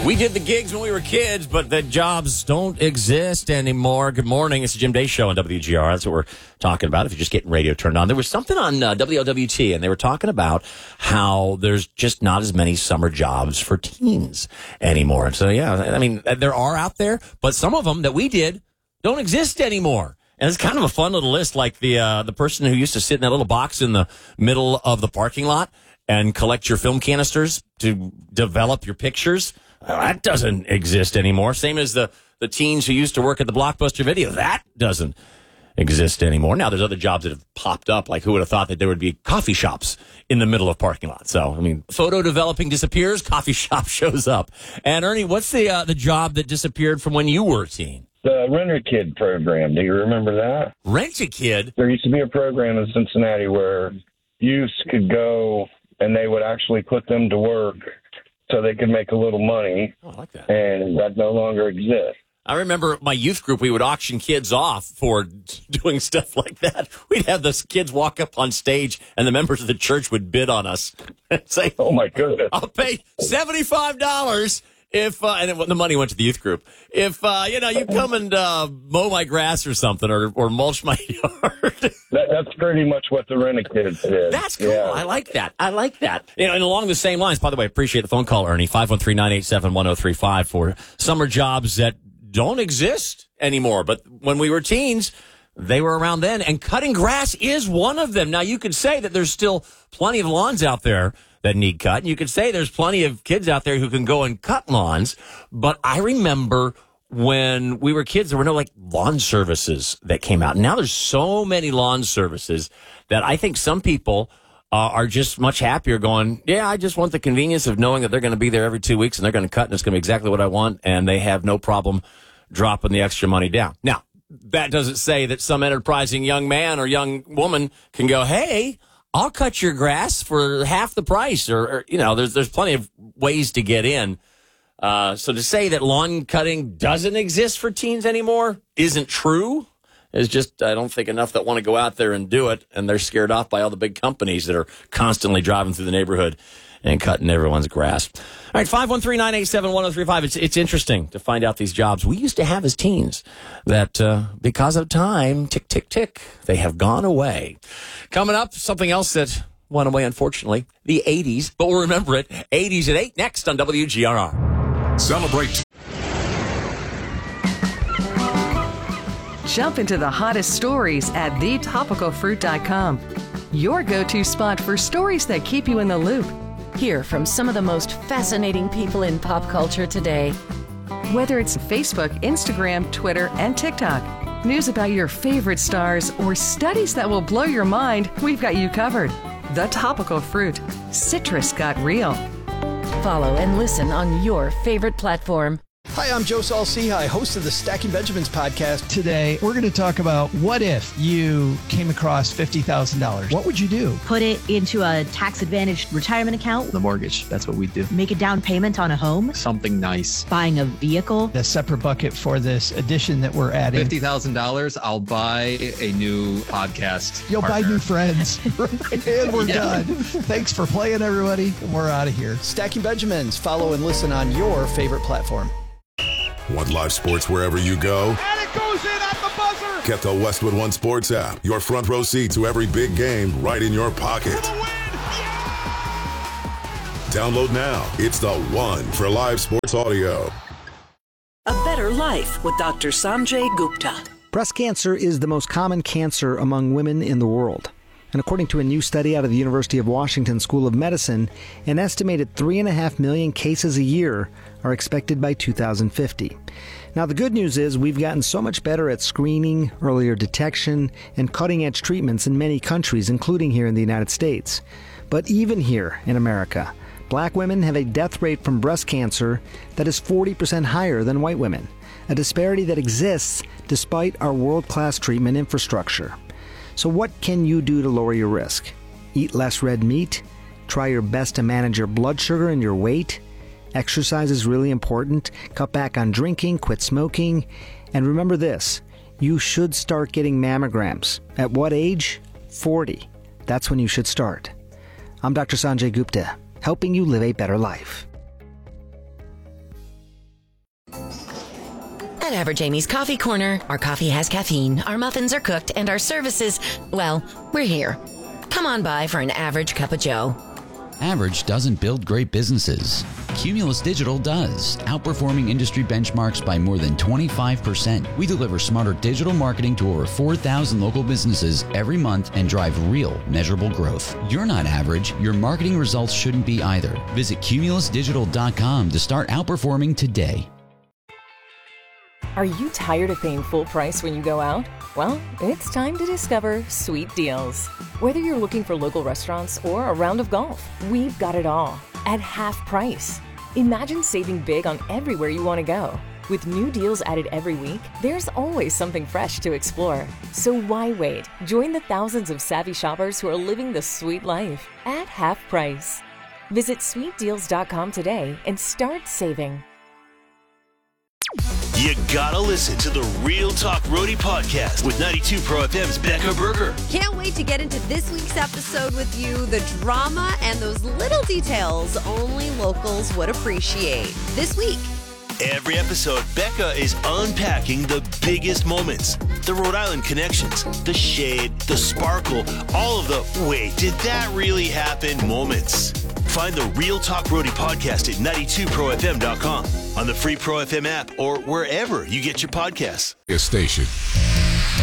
We did the gigs when we were kids, but the jobs don't exist anymore. Good morning. It's the Jim Day Show on WGR. That's what we're talking about if you're just getting radio turned on. There was something on WLWT, and they were talking about how there's just not as many summer jobs for teens anymore. And so, yeah, I mean, there are out there, but some of them that we did don't exist anymore. And it's kind of a fun little list, like the person who used to sit in that little box in the middle of the parking lot and collect your film canisters to develop your pictures. That doesn't exist anymore. Same as the teens who used to work at the Blockbuster Video. That doesn't exist anymore. Now, there's other jobs that have popped up, like who would have thought that there would be coffee shops in the middle of parking lots? So, I mean, photo developing disappears, coffee shop shows up. And, Ernie, what's the job that disappeared from when you were a teen? The Rent-A-Kid program. Do you remember that? Rent-A-Kid? There used to be a program in Cincinnati where youths could go and they would actually put them to work so they could make a little money. Oh, I like that. And that no longer exists. I remember my youth group, we would auction kids off for doing stuff like that. We'd have those kids walk up on stage, and the members of the church would bid on us and say, "Oh, my goodness. I'll pay $75 if, and the money went to the youth group, if, you come and mow my grass or something or mulch my yard." That's pretty much what the Rent-A-Kids did. That's cool. Yeah. I like that. And along the same lines, by the way, I appreciate the phone call, Ernie, 513-987-1035 for summer jobs that don't exist anymore. But when we were teens, they were around then, and cutting grass is one of them. Now, you could say that there's still plenty of lawns out there that need cut, and you could say there's plenty of kids out there who can go and cut lawns, but I remember when we were kids, there were no lawn services that came out. Now there's so many lawn services that I think some people are just much happier going, yeah, I just want the convenience of knowing that they're going to be there every 2 weeks and they're going to cut and it's going to be exactly what I want, and they have no problem dropping the extra money down. Now, that doesn't say that some enterprising young man or young woman can go, hey, I'll cut your grass for half the price, or there's plenty of ways to get in. So to say that lawn cutting doesn't exist for teens anymore isn't true. It's just, I don't think enough that want to go out there and do it, and they're scared off by all the big companies that are constantly driving through the neighborhood and cutting everyone's grass. All right, 513-987-1035. It's interesting to find out these jobs we used to have as teens that, because of time, tick, tick, tick, they have gone away. Coming up, something else that went away, unfortunately, the 80s, but we'll remember it. 80s at 8 next on WGRR. Celebrate. Jump into the hottest stories at thetopicalfruit.com. Your go-to spot for stories that keep you in the loop. Hear from some of the most fascinating people in pop culture today. Whether it's Facebook, Instagram, Twitter, and TikTok, news about your favorite stars, or studies that will blow your mind, we've got you covered. The Topical Fruit. Citrus got real. Follow and listen on your favorite platform. Hi, I'm Joe Saul-Sehy, host of the Stacking Benjamins podcast. Today, we're going to talk about what if you came across $50,000. What would you do? Put it into a tax-advantaged retirement account. The mortgage, that's what we do. Make a down payment on a home. Something nice. Buying a vehicle. A separate bucket for this addition that we're adding. $50,000, I'll buy a new podcast You'll partner. buy new friends. And we're done. Thanks for playing, everybody. We're out of here. Stacking Benjamins. Follow and listen on your favorite platform. Want live sports wherever you go? And it goes in at the buzzer! Get the Westwood One Sports app. Your front row seat to every big game right in your pocket. Download now. It's the one for live sports audio. A Better Life with Dr. Sanjay Gupta. Breast cancer is the most common cancer among women in the world. And according to a new study out of the University of Washington School of Medicine, an estimated 3.5 million cases a year are expected by 2050. Now, the good news is we've gotten so much better at screening, earlier detection, and cutting-edge treatments in many countries, including here in the United States. But even here in America, black women have a death rate from breast cancer that is 40% higher than white women, a disparity that exists despite our world-class treatment infrastructure. So what can you do to lower your risk? Eat less red meat? Try your best to manage your blood sugar and your weight? Exercise is really important. Cut back on drinking, quit smoking. And remember this, you should start getting mammograms. At what age? 40. That's when you should start. I'm Dr. Sanjay Gupta, helping you live a better life. Average Amy's Coffee Corner. Our coffee has caffeine, our muffins are cooked, and our services, well, we're here. Come on by for an average cup of joe. Average doesn't build great businesses. Cumulus Digital does, outperforming industry benchmarks by more than 25%. We deliver smarter digital marketing to over 4,000 local businesses every month and drive real, measurable growth. You're not average. Your marketing results shouldn't be either. Visit cumulusdigital.com to start outperforming today. Are you tired of paying full price when you go out? Well, it's time to discover Sweet Deals. Whether you're looking for local restaurants or a round of golf, we've got it all at half price. Imagine saving big on everywhere you want to go. With new deals added every week, there's always something fresh to explore. So why wait? Join the thousands of savvy shoppers who are living the sweet life at half price. Visit sweetdeals.com today and start saving. You gotta listen to the Real Talk Roadie podcast with 92 Pro FM's Becca Berger. Can't wait to get into this week's episode with you. The drama and those little details only locals would appreciate. This week. Every episode, Becca is unpacking the biggest moments. The Rhode Island connections, the shade, the sparkle, all of the wait, did that really happen moments. Find the Real Talk Roadie podcast at 92profm.com, on the free Pro FM app, or wherever you get your podcasts. A station